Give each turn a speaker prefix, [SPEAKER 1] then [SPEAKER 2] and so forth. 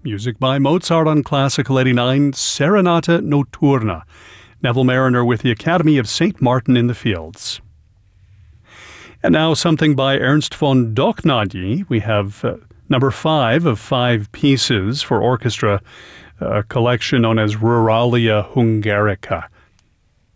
[SPEAKER 1] Music by Mozart on Classical 89, Serenata Notturna. Neville Mariner with the Academy of St. Martin in the Fields. And now something by Ernst von Dohnanyi. We have number 5 of 5 pieces for orchestra, a collection known as Ruralia Hungarica.